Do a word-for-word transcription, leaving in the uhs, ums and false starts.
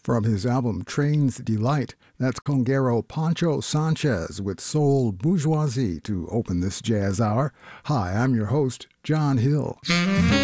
From his album Train's Delight, that's conguero Pancho Sanchez with Soul Bourgeoisie to open this jazz hour. Hi, I'm your host, John Hill.